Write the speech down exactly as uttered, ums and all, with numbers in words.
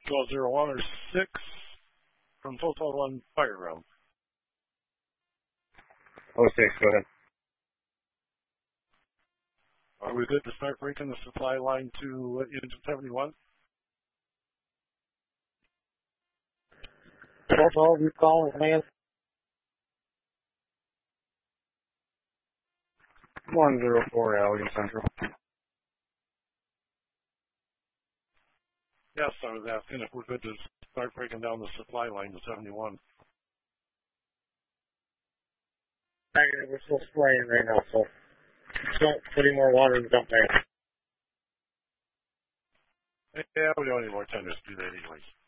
twelve zero one or six from Total One Fire Ground. Oh six, go ahead. Are we good to start breaking the supply line to uh, into seventy-one? Total, you calling, man? one zero four Allegan Central. Yes, I was asking if we're good to start breaking down the supply line to seventy-one. We're still spraying right now, so don't put any more water in the dump tank. Yeah, we don't need more tenders to do that anyways.